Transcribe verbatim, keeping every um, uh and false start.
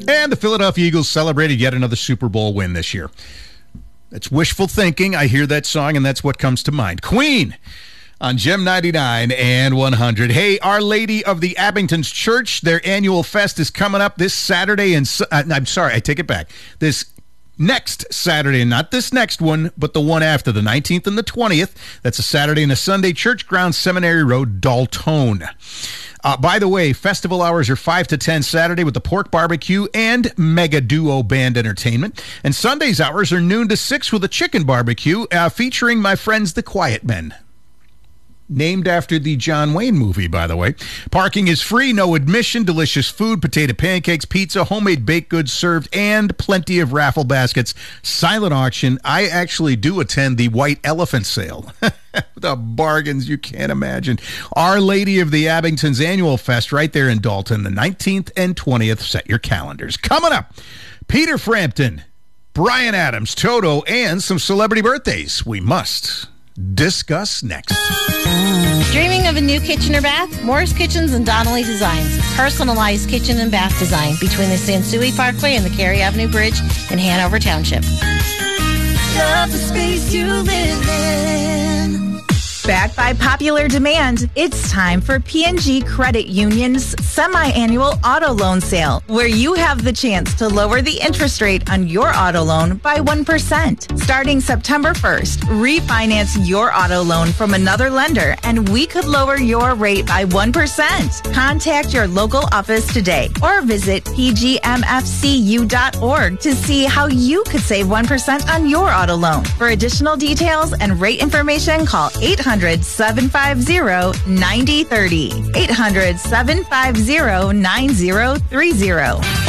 And the Philadelphia Eagles celebrated yet another Super Bowl win this year. It's wishful thinking. I hear that song, and that's what comes to mind. Queen on Gem ninety-nine and one hundred. Hey, Our Lady of the Abingtons Church, their annual fest is coming up this Saturday. And uh, I'm sorry, I take it back. This next Saturday, not this next one, but the one after, the nineteenth and the twentieth. That's a Saturday and a Sunday. Church Ground, Seminary Road, Daltone. Uh, by the way, festival hours are five to ten Saturday with the pork barbecue and mega duo band entertainment. And Sunday's hours are noon to six with a chicken barbecue uh, featuring my friends, the Quiet Men. Named after the John Wayne movie, by the way. Parking is free, no admission, delicious food, potato pancakes, pizza, homemade baked goods served, and plenty of raffle baskets. Silent auction. I actually do attend the White Elephant Sale. The bargains you can't imagine. Our Lady of the Abingtons Annual Fest right there in Dalton, the nineteenth and twentieth. Set your calendars. Coming up, Peter Frampton, Bryan Adams, Toto, and some celebrity birthdays we must discuss next. Dreaming of a new kitchen or bath? Morris Kitchens and Donnelly Designs. Personalized kitchen and bath design between the Sansui Parkway and the Cary Avenue Bridge in Hanover Township. Love the space you live in. Backed by popular demand, it's time for P and G Credit Union's semi-annual auto loan sale, where you have the chance to lower the interest rate on your auto loan by one percent. Starting September first, refinance your auto loan from another lender, and we could lower your rate by one percent. Contact your local office today or visit p g m f c u dot org to see how you could save one percent on your auto loan. For additional details and rate information, call eight hundred, seven five zero, nine zero three zero. eight hundred, seven five zero, nine zero three zero.